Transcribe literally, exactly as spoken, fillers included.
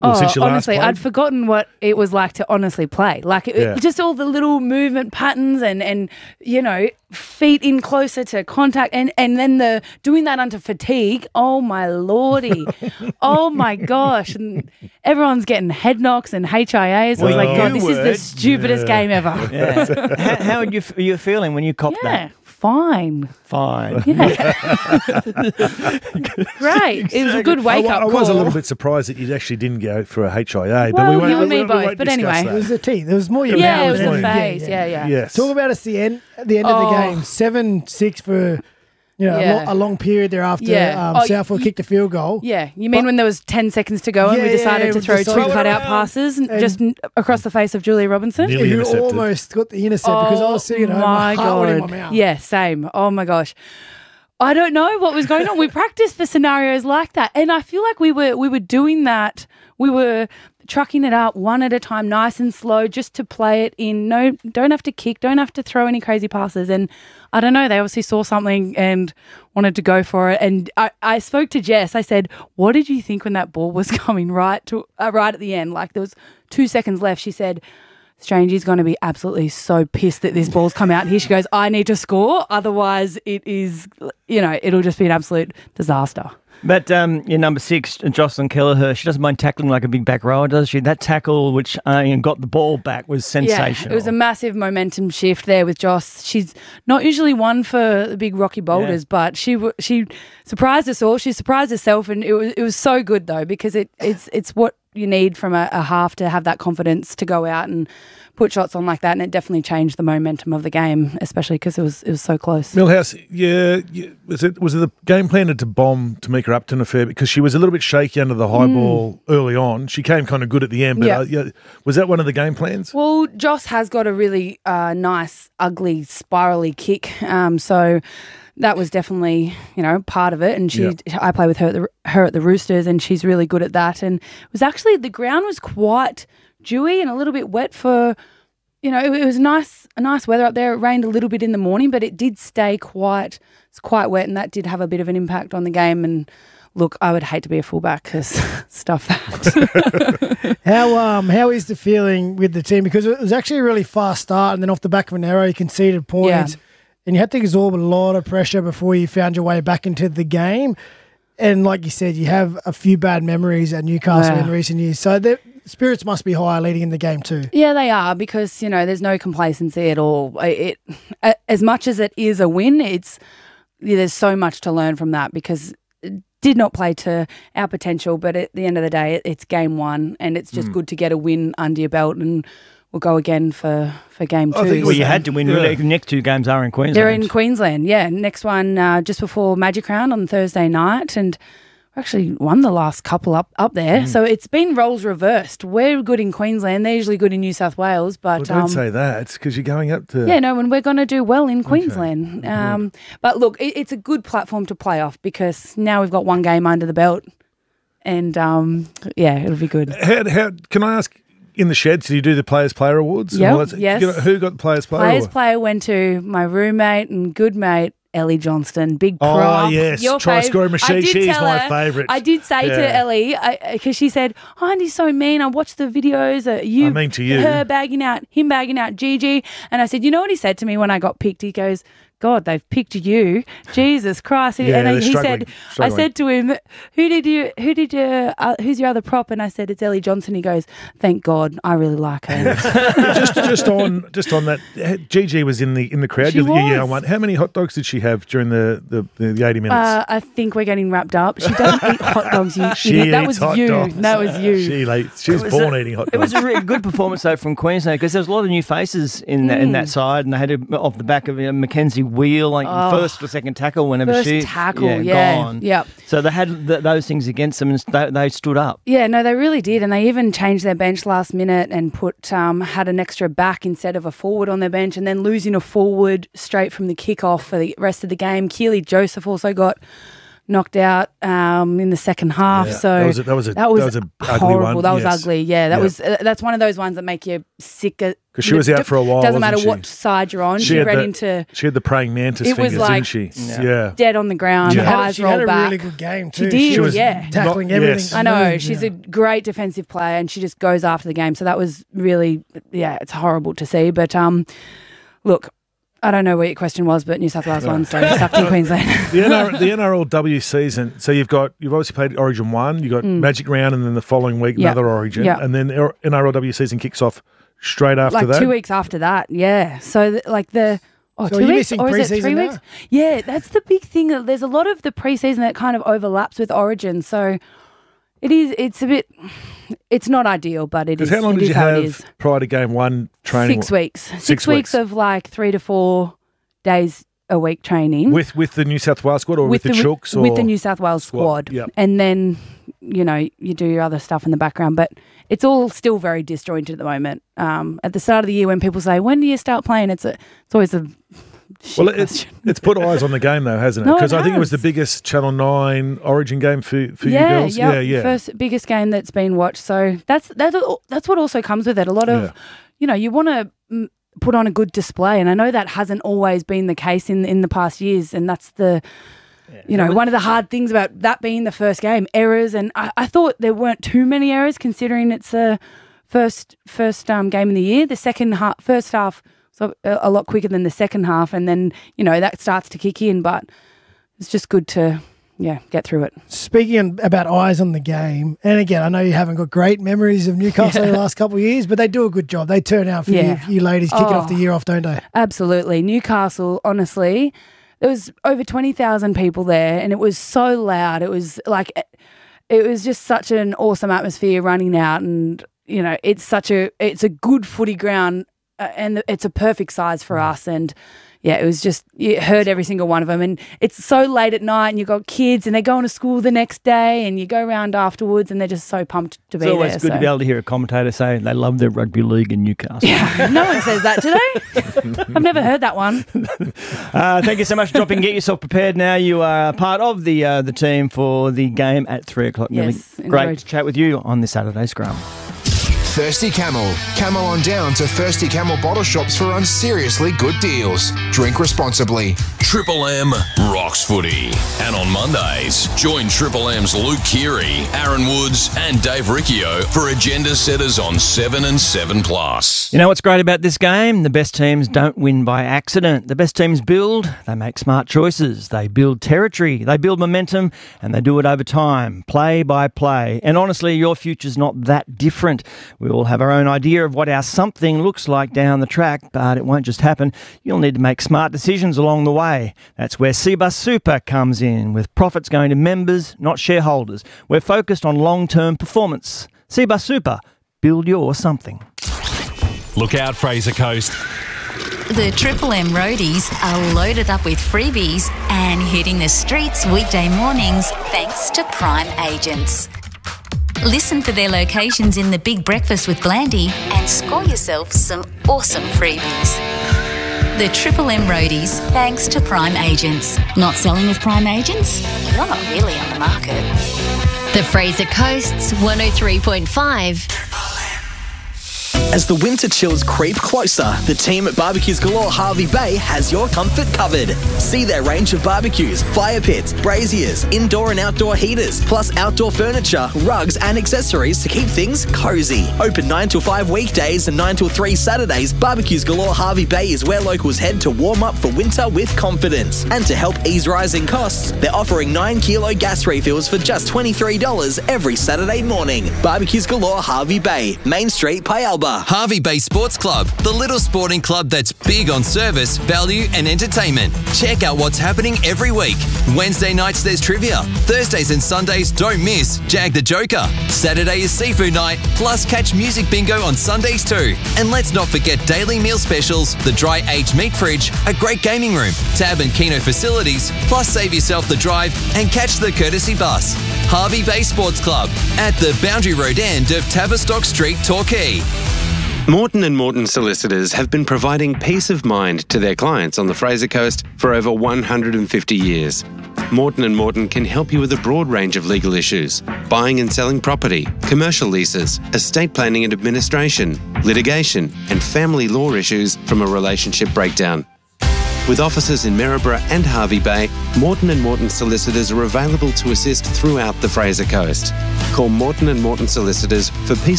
Well, oh, since you last honestly, played? I'd forgotten what it was like to honestly play. Like, it, Yeah. just all the little movement patterns and, and, you know, feet in closer to contact and, and then the doing that under fatigue. Oh, my lordy. Oh, my gosh. And everyone's getting head knocks and H I As. I was Well, like, God, you this is were. the stupidest Yeah. game ever. Yeah. how, how are you, are you feeling when you copped Yeah, that? fine. Fine. Great. It was a good I, wake wa- up I call. was a little bit surprised that you actually didn't go for a H I A, but Well, we won't. you and we, me we both, won't but discuss anyway. that. It was the teeth. There was more your Yeah, mouth it was than the anything. face. Yeah, yeah. Yes. Talk about us the end at the end of Oh. the game. Seven six for you know Yeah. a, lo- a long period thereafter. Yeah. Um, Oh, Southall y- kicked a field goal. Yeah, you mean But- when there was ten seconds to go and Yeah, we yeah, decided yeah, to we throw just two throw it cut-out around. passes And- just n- across the face of Julia Robinson? Nearly Who intercepted. almost got the intercept because I was sitting at home, my my heart went in my God. mouth. Yeah, same. Oh my gosh. I don't know what was going on. We practiced for scenarios like that, and I feel like we were we were doing that. We were trucking it up one at a time, nice and slow, just to play it in. No, don't have to kick, don't have to throw any crazy passes. And I don't know, they obviously saw something and wanted to go for it. And I, I spoke to Jess. I said, "What did you think when that ball was coming right to uh, right at the end? Like there was two seconds left." She said, Strangey's going to be absolutely so pissed that this ball's come out here. She goes, I need to score. Otherwise, it is, you know, it'll just be an absolute disaster. But um, your number six, Jocelyn Kelleher, she doesn't mind tackling like a big back rower, does she? That tackle which uh, got the ball back was sensational. Yeah, it was a massive momentum shift there with Joss. She's not usually one for the big rocky boulders, Yeah. but she w- she surprised us all. She surprised herself, and it was it was so good though because it it's it's what you need from a, a half to have that confidence to go out and put shots on like that, and it definitely changed the momentum of the game, especially because it was it was so close. Millhouse, yeah, yeah, was it was it the game plan to bomb Tamika Upton a fair bit because she was a little bit shaky under the high ball early on. She came kind of good at the end, but Yeah. uh, yeah, was that one of the game plans? Well, Joss has got a really uh, nice, ugly, spirally kick. Um, so that was definitely, you know, part of it. And she, Yeah. I play with her at the her at the Roosters, and she's really good at that. And it was actually the ground was quite dewy and a little bit wet for, you know, it, it was nice, a nice weather up there. It rained a little bit in the morning, but it did stay quite, it's quite wet, and that did have a bit of an impact on the game. And look, I would hate to be a fullback because stuff that. How um how is the feeling with the team? Because it was actually a really fast start, and then off the back of an arrow, you conceded points, Yeah. and you had to absorb a lot of pressure before you found your way back into the game. And like you said, you have a few bad memories at Newcastle Yeah. in recent years, so the spirits must be higher leading in the game too. Yeah, they are because, you know, there's no complacency at all. It, it as much as it is a win, it's yeah, there's so much to learn from that because it did not play to our potential, but at the end of the day, it, it's game one, and it's just good to get a win under your belt, and we'll go again for, for game I two. think it Well, was- you had to win. Yeah. Really. The next two games are in Queensland. They're in Queensland, yeah. Next one uh, just before Magic Round on Thursday night, and we actually won the last couple up, up there. So it's been roles reversed. We're good in Queensland. They're usually good in New South Wales, Well, but don't um, say that. It's because you're going up to. yeah, no, and we're going to do well in Queensland. Um, but look, it, it's a good platform to play off because now we've got one game under the belt, and um, yeah, it'll be good. How, how can I ask? In the sheds, did you do the Players Player Awards? and Yep, all that? yes. You know, who got the Players Player Players Award? player went to my roommate and good mate Ellie Johnston. Big Oh, prop. yes. Your Try fave. scoring machine. I did She's tell my her- favourite. I did say Yeah. to Ellie because she said, "Oh, Andy's so mean. I watched the videos. Uh, you, I mean to you. her bagging out, him bagging out Gigi." And I said, "You know what he said to me when I got picked? He goes." God, they've picked you, Jesus Christ! Yeah, and they're he struggling, said, struggling. "I said to him, who did you? Who did you? Uh, who's your other prop?" And I said, "It's Ellie Johnson." He goes, "Thank God, I really like her." just, just on, just on that. Gigi was in the in the crowd. She You- you- you know, was. one. How many hot dogs did she have during the the, the, the eighty minutes? Uh, I think we're getting wrapped up. She doesn't eat hot dogs. You she idiot. That eats was hot you. dogs. That was you. She, like, she was, It was born a- eating hot It was dogs. a really good performance though from Queensland because there was a lot of new faces in that, Mm. in that side, and they had a, off the back of uh, Mackenzie Wheel, like Oh. first or second tackle whenever First she tackle, yeah, yeah. gone. Yep. So they had th- those things against them, and they, they stood up. Yeah, no, they really did, and they even changed their bench last minute and put um, had an extra back instead of a forward on their bench, and then losing a forward straight from the kickoff for the rest of the game. Keely Joseph also got knocked out um, in the second half. Yeah, So that was a, that was a, that was, that was a ugly horrible. one. That was yes. ugly. Yeah, that Yeah. was uh, that's one of those ones that make you sick. Because she was out for a while. Doesn't matter wasn't what she? side you're on. She She, had ran the- into She had the praying mantis It was fingers, like- didn't she? Yeah. Yeah. dead on the ground, She She had, eyes she had rolled a back. really good game too. She did, She was yeah. tackling Not- everything. yes. I know. moved, She's yeah. a great defensive player and she just goes after the game. So that was really, yeah, it's horrible to see. But um, look, I don't know what your question was, but New South Wales won, so stuffed in Queensland. The, N R, the N R L W season. So you've got you've obviously played Origin one. You got Magic Round, and then the following week Yep. another Origin, Yep. and then N R L W season kicks off straight after like that. two weeks after that, yeah. So th- like the oh, So two are you weeks missing or is it pre-season three now? weeks? Yeah, that's the big thing. There's a lot of the preseason that kind of overlaps with Origin, so it is. It's a bit. It's not ideal, but it is. Because how long it did is you how it have is. prior to game one training? Six weeks. Six, Six weeks. weeks. of like three to four days a week training with with the New South Wales squad or with, the, Chooks or with the New South Wales squad, squad, yep. and then you know you do your other stuff in the background, but it's all still very disjointed at the moment. Um, at the start of the year, when people say when do you start playing, it's a it's always a shit Well, it's question. it's put eyes on the game though, hasn't it? No, it Because I think it was the has. biggest Channel Nine Origin game for for yeah, you girls. yep, Yeah, yeah. First biggest game that's been watched. So that's that's that's what also comes with it. A lot of Yeah. you know you want to mm, put on a good display, and I know that hasn't always been the case in in the past years, and that's the. You know, one of the hard things about that being the first game, errors, and I, I thought there weren't too many errors considering it's a first first um, game of the year. The second half, first half, so a, a lot quicker than the second half, and then you know that starts to kick in. But it's just good to yeah get through it. Speaking about eyes on the game, and again, I know you haven't got great memories of Newcastle Yeah. the last couple of years, but they do a good job. They turn out for Yeah. you, you ladies kicking off the Oh. year off, don't they? Absolutely, Newcastle. Honestly, there was over twenty thousand people there, and it was so loud. It was like it was just such an awesome atmosphere running out, and you know, it's such a it's a good footy ground, uh, and it's a perfect size for us. And yeah, it was just you heard every single one of them, and it's so late at night, and you've got kids, and they're going to school the next day, and you go around afterwards, and they're just so pumped to It's be always there. good so. to be able to hear a commentator say they love their rugby league in Newcastle. No one says that, do they? I've never heard that one. Uh, thank you so much for dropping. Get yourself prepared now. You are part of the uh, the team for the game at three o'clock. Yes, Millie. Great enjoyed. to chat with you on this Saturday Scrum. Thirsty Camel. Camel on down to Thirsty Camel bottle shops for unseriously good deals. Drink responsibly. Triple M rocks footy. And on Mondays, join Triple M's Luke Keary, Aaron Woods and Dave Riccio for agenda setters on seven and seven plus. You know what's great about this game? The best teams don't win by accident. The best teams build, they make smart choices. They build territory, they build momentum, and they do it over time, play by play. And honestly, your future's not that different. We all have our own idea of what our something looks like down the track, but it won't just happen. You'll need to make smart decisions along the way. That's where Cbus Super comes in, with profits going to members, not shareholders. We're focused on long-term performance. Cbus Super, build your something. Look out, Fraser Coast. The Triple M roadies are loaded up with freebies and hitting the streets weekday mornings thanks to Prime Agents. Listen for their locations in the Big Breakfast with Blandy and score yourself some awesome freebies. The Triple M roadies, thanks to Prime Agents. Not selling with Prime Agents? You're not really on the market. The Fraser Coast's one oh three point five. As the winter chills creep closer, the team at Barbecues Galore Harvey Bay has your comfort covered. See their range of barbecues, fire pits, braziers, indoor and outdoor heaters, plus outdoor furniture, rugs and accessories to keep things cozy. Open nine till five weekdays and nine till three Saturdays, Barbecues Galore Harvey Bay is where locals head to warm up for winter with confidence. And to help ease rising costs, they're offering nine kilo gas refills for just twenty-three dollars every Saturday morning. Barbecues Galore Harvey Bay, Main Street, Payalba. Harvey Bay Sports Club, the little sporting club that's big on service, value and entertainment. Check out what's happening every week. Wednesday nights there's trivia. Thursdays and Sundays don't miss Jag the Joker. Saturday is seafood night, plus catch music bingo on Sundays too. And let's not forget daily meal specials, the dry aged meat fridge, a great gaming room, tab and keno facilities, plus save yourself the drive and catch the courtesy bus. Harvey Bay Sports Club at the Boundary Road end of Tavistock Street, Torquay. Morton and Morton solicitors have been providing peace of mind to their clients on the Fraser Coast for over one hundred fifty years. Morton and Morton can help you with a broad range of legal issues: buying and selling property, commercial leases, estate planning and administration, litigation, and family law issues from a relationship breakdown. With offices in Maryborough and Hervey Bay, Morton and Morton solicitors are available to assist throughout the Fraser Coast. Call Morton and Morton solicitors for peace